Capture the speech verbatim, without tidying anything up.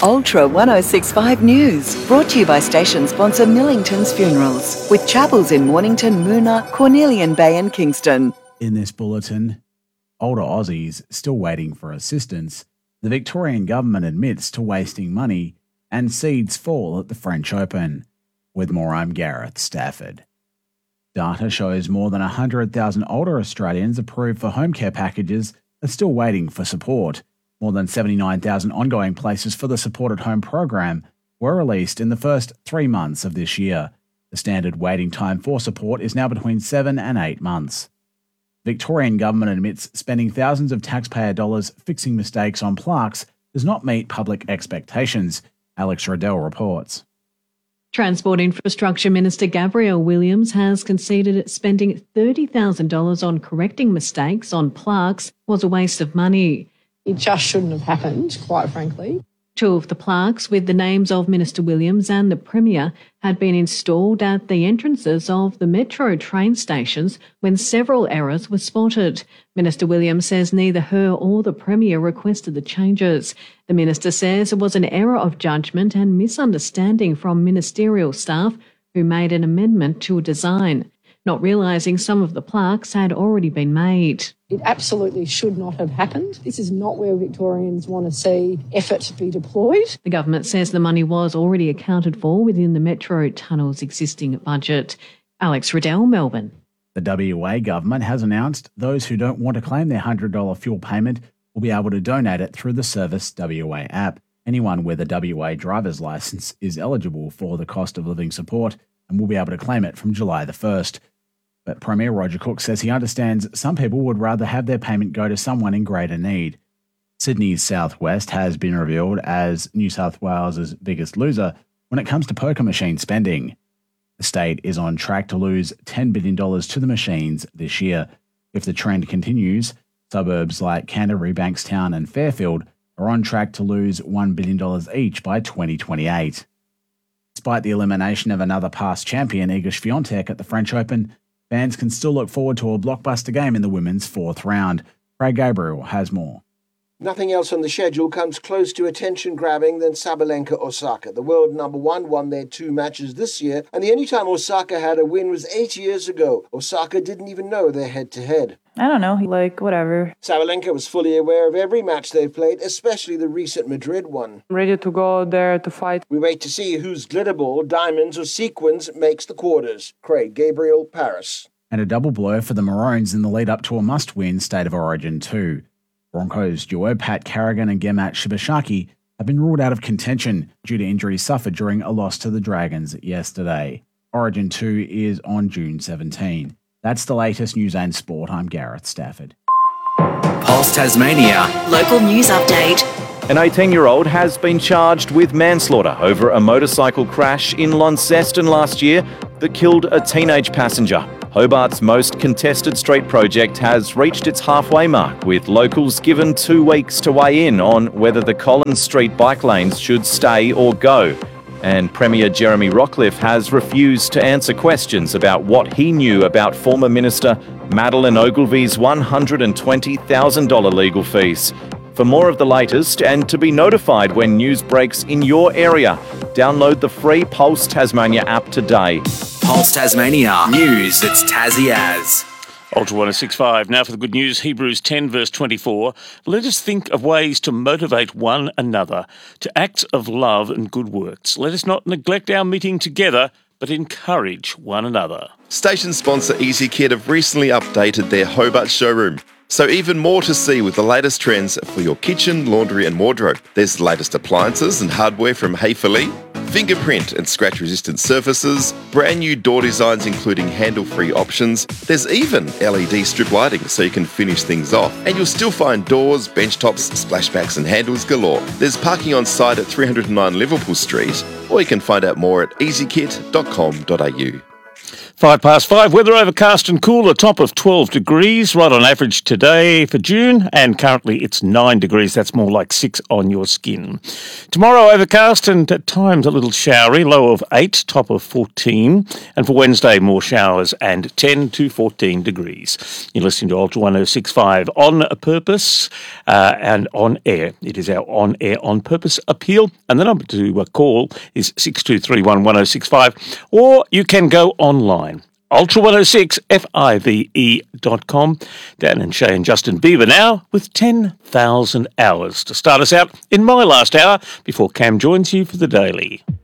Ultra one oh six point five News, brought to you by station sponsor Millington's Funerals, with chapels in Mornington, Moona, Cornelian Bay and Kingston. In this bulletin, older Aussies still waiting for assistance, the Victorian government admits to wasting money, and seeds fall at the French Open. With more, I'm Gareth Stafford. Data shows more than one hundred thousand older Australians approved for home care packages are still waiting for support. More than seventy-nine thousand ongoing places for the Support at Home program were released in the first three months of this year. The standard waiting time for support is now between seven and eight months. Victorian government admits spending thousands of taxpayer dollars fixing mistakes on plaques does not meet public expectations. Alex Riddell reports. Transport Infrastructure Minister Gabrielle Williams has conceded spending thirty thousand dollars on correcting mistakes on plaques was a waste of money. It just shouldn't have happened, quite frankly. Two of the plaques with the names of Minister Williams and the Premier had been installed at the entrances of the metro train stations when several errors were spotted. Minister Williams says neither her or the Premier requested the changes. The Minister says it was an error of judgment and misunderstanding from ministerial staff who made an amendment to a design, not realising some of the plaques had already been made. It absolutely should not have happened. This is not where Victorians want to see effort be deployed. The government says the money was already accounted for within the Metro Tunnel's existing budget. Alex Riddell, Melbourne. The W A government has announced those who don't want to claim their one hundred dollars fuel payment will be able to donate it through the Service W A app. Anyone with a W A driver's licence is eligible for the cost of living support and will be able to claim it from July the first. But Premier Roger Cook says he understands some people would rather have their payment go to someone in greater need. Sydney's Southwest has been revealed as New South Wales' biggest loser when it comes to poker machine spending. The state is on track to lose ten billion dollars to the machines this year. If the trend continues, suburbs like Canterbury, Bankstown and Fairfield are on track to lose one billion dollars each by twenty twenty-eight. Despite the elimination of another past champion, Iga Swiatek, at the French Open, fans can still look forward to a blockbuster game in the women's fourth round. Craig Gabriel has more. Nothing else on the schedule comes close to attention-grabbing than Sabalenka Osaka. The world number one won their two matches this year, and the only time Osaka had a win was eight years ago. Osaka didn't even know their head-to-head. I don't know, like, whatever. Sabalenka was fully aware of every match they've played, especially the recent Madrid one. I'm ready to go there to fight. We wait to see whose glitterball, diamonds or sequins makes the quarters. Craig Gabriel, Paris. And a double blow for the Maroons in the lead-up to a must-win State of Origin two. Broncos duo Pat Carrigan and Gemat Shibashaki have been ruled out of contention due to injuries suffered during a loss to the Dragons yesterday. Origin two is on June seventeenth. That's the latest news and sport. I'm Gareth Stafford. Pulse Tasmania. Local news update. An eighteen-year-old has been charged with manslaughter over a motorcycle crash in Launceston last year that killed a teenage passenger. Hobart's most contested street project has reached its halfway mark, with locals given two weeks to weigh in on whether the Collins Street bike lanes should stay or go. And Premier Jeremy Rockliff has refused to answer questions about what he knew about former Minister Madeleine Ogilvy's one hundred twenty thousand dollars legal fees. For more of the latest and to be notified when news breaks in your area, download the free Pulse Tasmania app today. Pulse Tasmania. News that's Tassie as. Ultra one oh six point five. Now for the good news. Hebrews ten verse twenty-four. Let us think of ways to motivate one another to acts of love and good works. Let us not neglect our meeting together, but encourage one another. Station sponsor EasyKit have recently updated their Hobart showroom. So even more to see with the latest trends for your kitchen, laundry and wardrobe. There's the latest appliances and hardware from Hayfully, fingerprint and scratch-resistant surfaces, brand new door designs including handle-free options. There's even L E D strip lighting so you can finish things off. And you'll still find doors, bench tops, splashbacks and handles galore. There's parking on site at three oh nine Liverpool Street, or you can find out more at easy kit dot com dot a u. Five past five, weather overcast and cool, a top of twelve degrees, right on average today for June, and currently it's nine degrees. That's more like six on your skin. Tomorrow, overcast and at times a little showery, low of eight, top of fourteen, and for Wednesday, more showers and ten to fourteen degrees. You're listening to Ultra one oh six point five on purpose uh, and on air. It is our on air on purpose appeal, and the number to uh, call is six two three one, one oh six five, or you can go online. Ultra one oh six, F I V E dot com. Dan and Shay and Justin Bieber now with ten thousand hours to start us out in my last hour before Cam joins you for the Daily.